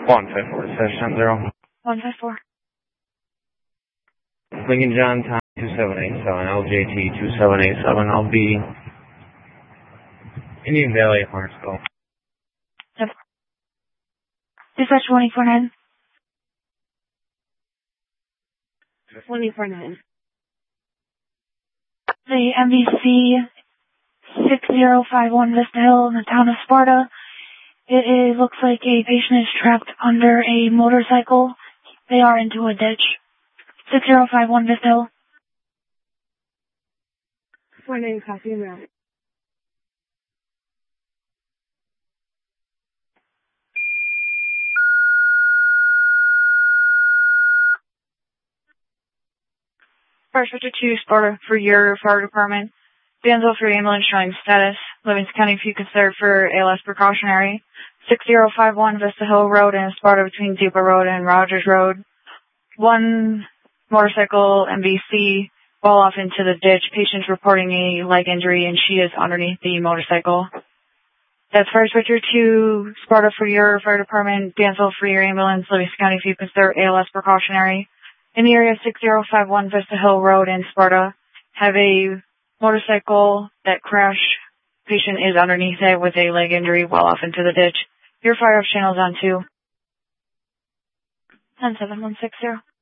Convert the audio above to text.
154, session 0. 154. Lincoln John Tom 2787, LJT 2787. I'll be Indian Valley at Hartsville. Yep. Dispatch 149. 149. The MVC 6051 Vista Hill in the town of Sparta. Looks like a patient is trapped under a motorcycle. They are into a ditch. 6051 Vista Hill. 49, copy and route. First Richard 2, Sparta for your fire department. Danville for ambulance showing status. Livingston County if you could serve for ALS precautionary. 6051 Vista Hill Road in Sparta between Depot Road and Rogers Road. One motorcycle MVC fall off into the ditch. Patient's reporting a leg injury and she is underneath the motorcycle. That's First Richard 2, Sparta for your fire department. Danville for your ambulance. Livingston County if you could serve ALS precautionary. In the area 6051 Vista Hill Road in Sparta, have a motorcycle that crashed. Patient is underneath it with a leg injury well off into the ditch. Your fire channel's on 2. 17160.